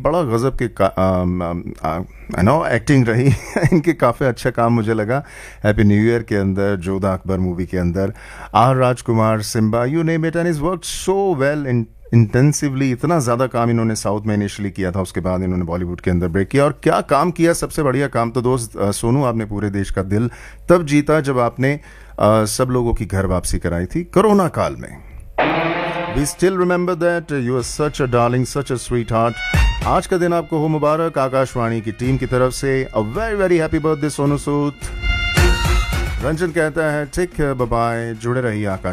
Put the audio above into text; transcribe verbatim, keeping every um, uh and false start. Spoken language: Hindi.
बड़ा गजब के नो एक्टिंग रही इनके, काफ़ी अच्छा काम मुझे लगा। हैप्पी न्यू ईयर के अंदर, जोधा अकबर मूवी के अंदर, are Rajkumar, Simba, you name it, and is work so well in intensively. इतना ज़्यादा काम इन्होंने साउथ में इनिशियली किया था, उसके बाद इन्होंने बॉलीवुड के अंदर ब्रेक किया। और क्या काम किया, सबसे बढ़िया काम तो दोस्त अ, सोनू, आपने पूरे देश का दिल तब जीता जब आपने अ, सब लोगों की घर वापसी कराई थी कोरोना काल में। We still remember that, you are such a darling, such a sweet heart. आज का दिन आपको हो मुबारक आकाशवाणी की टीम की तरफ से। A very very happy birthday Sonu Sood. Ranjan कहता है ठीक, बाय, जुड़े रहिए आकाश।